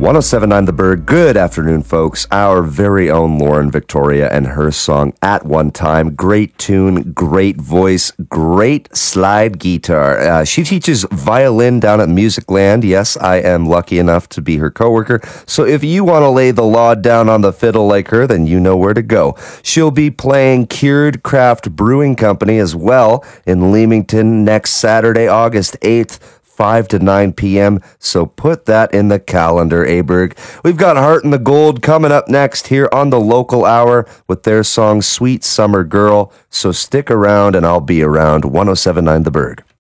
1079 The Bird. Good afternoon, folks. Our very own Lauren Victoria and her song At One Time. Great tune, great voice, great slide guitar. She teaches violin down at Musicland. Yes, I am lucky enough to be her coworker. So if you want to lay the law down on the fiddle like her, then you know where to go. She'll be playing Cured Craft Brewing Company as well in Leamington next Saturday, August 8th. 5 to 9 p.m., so put that in the calendar, Aberg. We've got Heart in the Gold coming up next here on the Local Hour with their song Sweet Summer Girl, so stick around and I'll be around. 1079 The Berg.